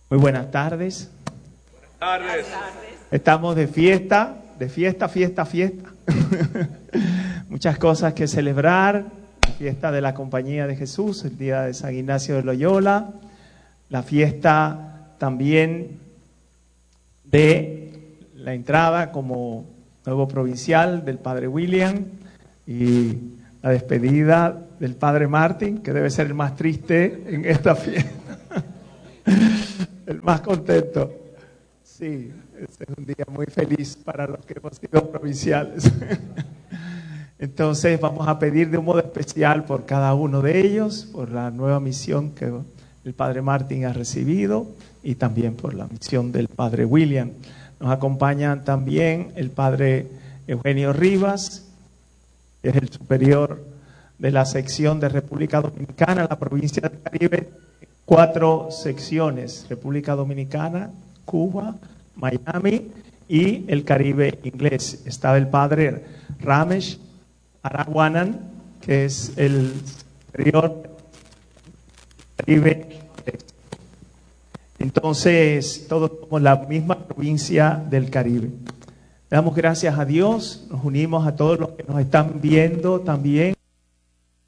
Muy buenas tardes. Buenas tardes. Estamos de fiesta. Muchas cosas que celebrar. La fiesta de la Compañía de Jesús, el día de San Ignacio de Loyola. La fiesta también de la entrada como nuevo provincial del Padre William y la despedida del Padre Martin, que debe ser el más triste en esta fiesta. El más contento. Sí, este es un día muy feliz para los que hemos sido provinciales. Entonces vamos a pedir de un modo especial por cada uno de ellos, por la nueva misión que el Padre Martin ha recibido y también por la misión del Padre William. Nos acompañan también el Padre Eugenio Rivas, que es el superior de la sección de República Dominicana, la provincia del Caribe, 4 secciones: República Dominicana, Cuba, Miami y el Caribe inglés. Está el Padre Ramesh Arawanan, que es el superior del Caribe inglés. Entonces, todos somos la misma provincia del Caribe. Le damos gracias a Dios, nos unimos a todos los que nos están viendo también